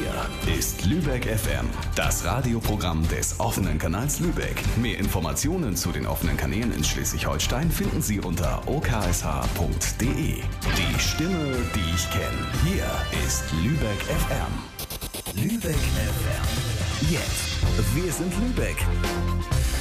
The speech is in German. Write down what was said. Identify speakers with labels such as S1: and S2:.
S1: Hier ist Lübeck FM, das Radioprogramm des offenen Kanals Lübeck. Mehr Informationen zu den offenen Kanälen in Schleswig-Holstein finden Sie unter oksh.de. Die Stimme, die ich kenne. Hier ist Lübeck FM. Lübeck FM. Jetzt. Wir sind Lübeck.